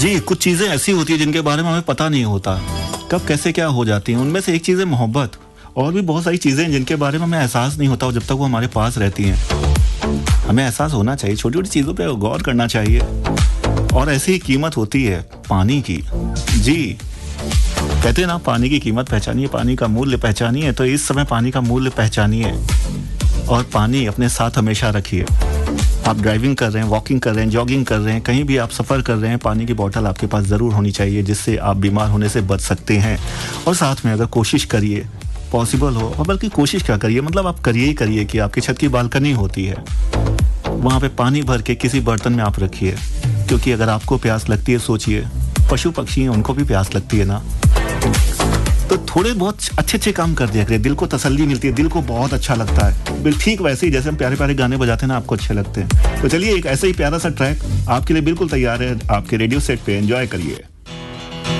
जी, कुछ चीज़ें ऐसी होती हैं जिनके बारे में हमें पता नहीं होता, कब कैसे क्या हो जाती हैं। उनमें से एक चीज़ है मोहब्बत, और भी बहुत सारी चीज़ें हैं जिनके बारे में हमें एहसास नहीं होता, और जब तक वो हमारे पास रहती हैं। हमें एहसास होना चाहिए, छोटी-छोटी चीज़ों पे गौर करना चाहिए। और ऐसी ही कीमत होती है पानी की। जी, कहते हैं ना, पानी की कीमत पहचानिए, पानी का मूल्य पहचानिए। तो इस समय पानी का मूल्य पहचानिए और पानी अपने साथ हमेशा रखिए। आप ड्राइविंग कर रहे हैं, वॉकिंग कर रहे हैं, जॉगिंग कर रहे हैं, कहीं भी आप सफ़र कर रहे हैं, पानी की बोतल आपके पास ज़रूर होनी चाहिए, जिससे आप बीमार होने से बच सकते हैं। और साथ में अगर कोशिश करिए, पॉसिबल हो, और बल्कि कोशिश क्या करिए, मतलब आप करिए ही करिए कि आपकी छत की बालकनी होती है, वहाँ पे पानी भर के किसी बर्तन में आप रखिए। क्योंकि अगर आपको प्यास लगती है, सोचिए पशु पक्षी हैं, उनको भी प्यास लगती है ना। तो थोड़े बहुत अच्छे काम कर दिया करिए, दिल को तसल्ली मिलती है, दिल को बहुत अच्छा लगता है। बिल्कुल ठीक वैसे ही जैसे हम प्यारे प्यारे गाने बजाते हैं ना, आपको अच्छे लगते हैं। तो चलिए, एक ऐसा ही प्यारा सा ट्रैक आपके लिए बिल्कुल तैयार है, आपके रेडियो सेट पे एंजॉय करिए।